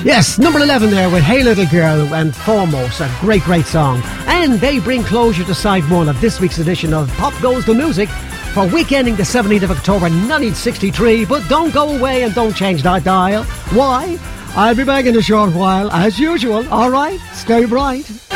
Yes, number 11 there with Hey Little Girl and Foremost, a great, great song. And they bring closure to side one of this week's edition of Pop Goes the Music for week ending the 17th of October 1963. But don't go away and don't change that dial. Why? I'll be back in a short while, as usual. All right, stay bright.